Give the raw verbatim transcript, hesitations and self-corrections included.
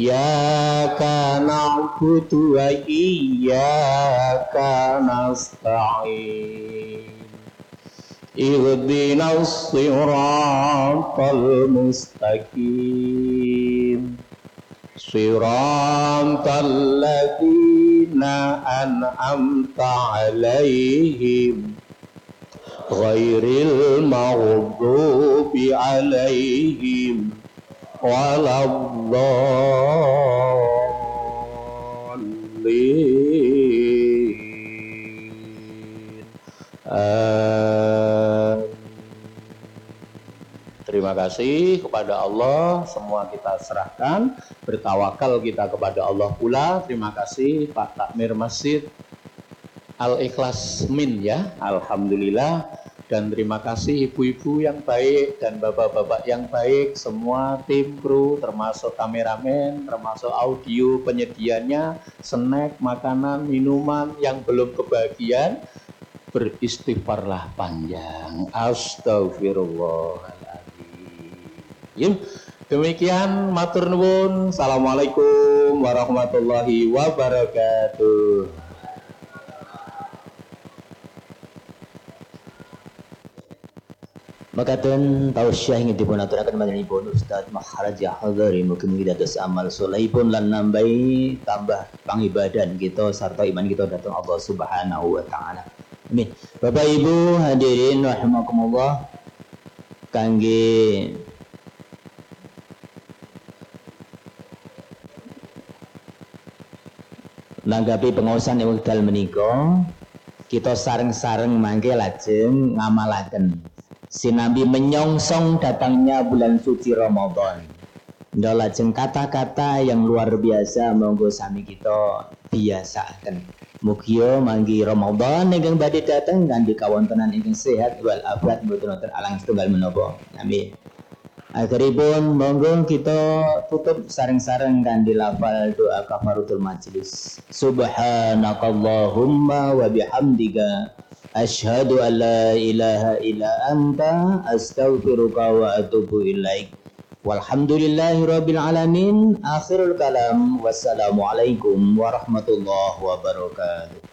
Iyyaka na'budu wa iyyaka nasta'in. Ihdinas siratal mustaqim. Siratal ladzina an'amta 'alaihim ghairil maghdubi 'alaihim waladdallin. Terima kasih kepada Allah, semua kita serahkan, bertawakal kita kepada Allah pula. Terima kasih Pak Takmir Masjid Al-Ikhlas Min ya, alhamdulillah. Dan terima kasih ibu-ibu yang baik dan bapak-bapak yang baik, semua tim kru, termasuk kameramen, termasuk audio penyedianya, snack, makanan, minuman yang belum kebagian. Beristighfarlah panjang. Astagfirullahaladzim. Demikian matur nuwun. Assalamualaikum warahmatullahi wabarakatuh. Makaten tausiah ingin dipun aturaken manjenipun Ustaz Maharaj Hadari, mugi-mugi dados amal salehipun lan nambahi tambah pangibadan kita sarta iman kita dhateng Allah Subhanahu wa taala. Amin. Bapak Ibu hadirin rahimakumullah, kangge nanggapi pengaosan wekdal menika, kita sareng-sareng mangke lajeng ngamalaken sinambi menyongsong datangnya bulan suci Ramadan. Ndak lajeng kata-kata yang luar biasa monggo sami kita biasaken. Mugia manggi Ramadan ingkang badhe dateng kanthi kawontenan ingkang sehat wal afiat mboten wonten alang setunggal menapa. Amin. Akhiripun monggo kita tutup sareng-sareng kanthi lafal doa kafaratul majelis. Subhanakallahumma wa bihamdika asyhadu an la ilaha illa anta astaghfiruka wa atubu ilaik. Walhamdulillahi rabbil alamin. Akhirul kalam. Wassalamualaikum warahmatullahi wabarakatuh.